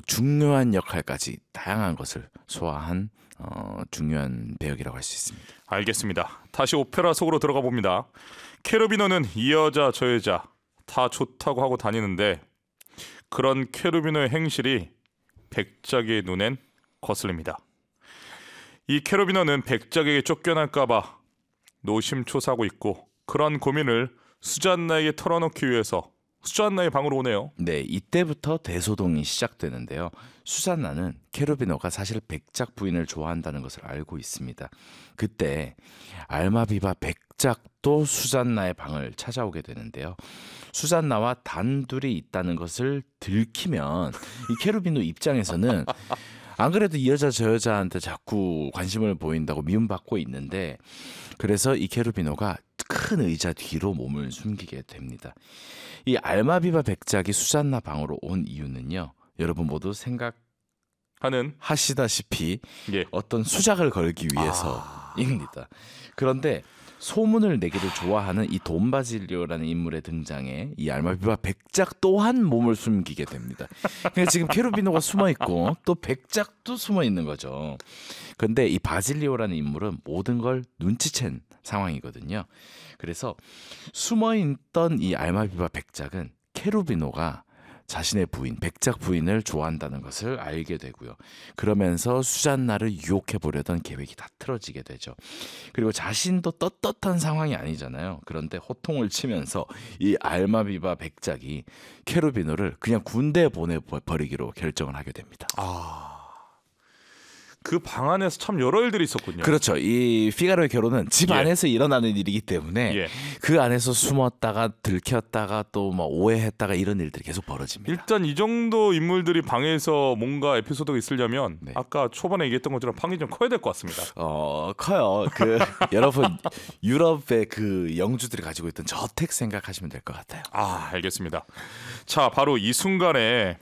중요한 역할까지 다양한 것을 소화한 중요한 배역이라고 할 수 있습니다. 알겠습니다. 다시 오페라 속으로 들어가 봅니다. 캐르비노는 이 여자 저 여자 다 좋다고 하고 다니는데 그런 캐르비노의 행실이 백작의 눈엔 거슬립니다. 이 캐르비노는 백작에게 쫓겨날까봐 노심초사하고 있고 그런 고민을 수잔나에게 털어놓기 위해서 수잔나의 방으로 오네요. 네, 이때부터 대소동이 시작되는데요. 수잔나는 캐르비노가 사실 백작 부인을 좋아한다는 것을 알고 있습니다. 그때 알마비바 백작도 수잔나의 방을 찾아오게 되는데요. 수잔나와 단둘이 있다는 것을 들키면 이 캐르비노 입장에서는 안 그래도 이 여자 저 여자한테 자꾸 관심을 보인다고 미움받고 있는데 그래서 이 캐르비노가 큰 의자 뒤로 몸을 숨기게 됩니다. 이 알마비바 백작이 수잔나 방으로 온 이유는요. 여러분 모두 생각하시다시피 예. 어떤 수작을 걸기 위해서입니다. 그런데 소문을 내기를 좋아하는 이 돈 바질리오라는 인물의 등장에 이 알마비바 백작 또한 몸을 숨기게 됩니다. 그러니까 지금 캐르비노가 숨어 있고 또 백작도 숨어 있는 거죠. 그런데 이 바질리오라는 인물은 모든 걸 눈치챈 상황이거든요. 그래서 숨어 있던 이 알마비바 백작은 캐르비노가 자신의 부인 백작 부인을 좋아한다는 것을 알게 되고요. 그러면서 수잔나를 유혹해 보려던 계획이 다 틀어지게 되죠. 그리고 자신도 떳떳한 상황이 아니잖아요. 그런데 호통을 치면서 이 알마비바 백작이 캐르비노를 그냥 군대에 보내버리기로 결정을 하게 됩니다. 그 방 안에서 참 여러 일들이 있었군요. 그렇죠. 이 피가로의 결혼은 집 예. 안에서 일어나는 일이기 때문에 예. 그 안에서 숨었다가 들켰다가 또 뭐 오해했다가 이런 일들이 계속 벌어집니다. 일단 이 정도 인물들이 방에서 뭔가 에피소드가 있으려면 네. 아까 초반에 얘기했던 것처럼 방이 좀 커야 될 것 같습니다. 커요. 그 여러분 유럽의 그 영주들이 가지고 있던 저택 생각하시면 될 것 같아요. 알겠습니다. 자, 바로 이 순간에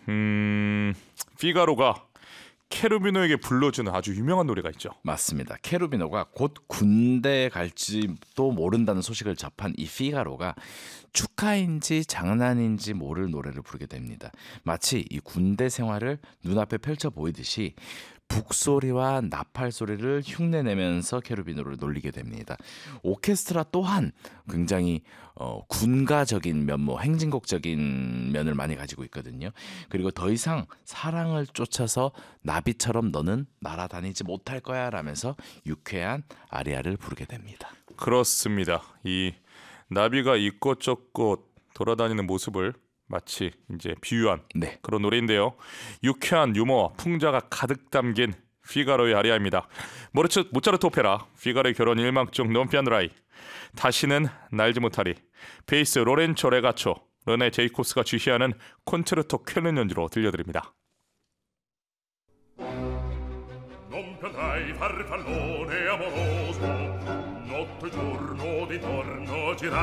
피가로가 캐르비노에게 불러주는 아주 유명한 노래가 있죠. 맞습니다. 캐르비노가 곧 군대에 갈지도 모른다는 소식을 접한 이 피가로가 축하인지 장난인지 모를 노래를 부르게 됩니다. 마치 이 군대 생활을 눈앞에 펼쳐 보이듯이 북소리와 나팔 소리를 흉내내면서 캐르비노를 놀리게 됩니다. 오케스트라 또한 굉장히 군가적인 면모, 행진곡적인 면을 많이 가지고 있거든요. 그리고 더 이상 사랑을 쫓아서 나비처럼 너는 날아다니지 못할 거야 라면서 유쾌한 아리아를 부르게 됩니다. 그렇습니다. 이 나비가 이곳저곳 돌아다니는 모습을 마치 이제 비유한 네. 그런 노래인데요. 유쾌한 유머와 풍자가 가득 담긴 피가로의 아리아입니다. 모차르트 오페라 피가로의 결혼 일막중 논피아노라이 다시는 날지 못하리 베이스 로렌초 레가초 르네 제이콥스가 주시하는 콘체르토 쾰른 연주로 들려드립니다. Non piantai farfallone amoroso, notte e giorno di torno girai.